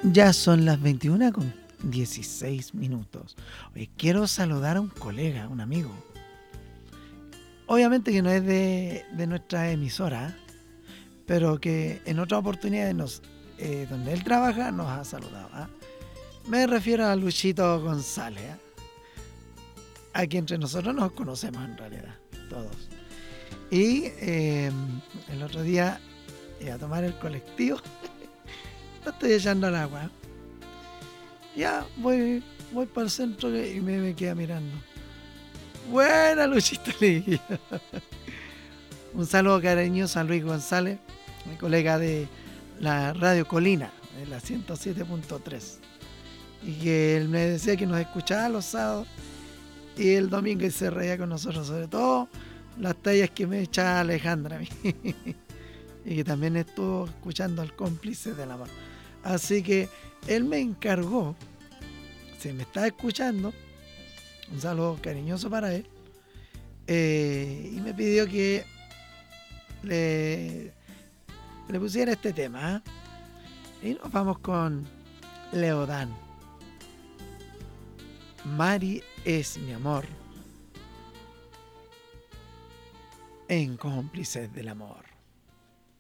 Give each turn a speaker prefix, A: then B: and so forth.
A: Ya son las 21:16. Oye, quiero saludar a un colega, un amigo. Obviamente que no es de nuestra emisora, pero que en otras oportunidades donde él trabaja nos ha saludado. ¿Ah? Me refiero a Luchito González, ¿ah? Aquí entre nosotros nos conocemos en realidad, todos. Y el otro día iba a tomar el colectivo, no estoy echando el agua. Ya voy para el centro y me queda mirando. Buena, Luchito, le dije. Un saludo cariñoso a Luis González, mi colega de la Radio Colina, de la 107.3. Y que él me decía que nos escuchaba los sábados y el domingo y se reía con nosotros, sobre todo las tallas que me echaba Alejandra a mí. Y que también estuvo escuchando al cómplice del amor. Así que él me encargó, si me está escuchando, un saludo cariñoso para él, y me pidió que le pusiera este tema. Y nos vamos con Leodán. Mari es mi amor, en Cómplices del Amor.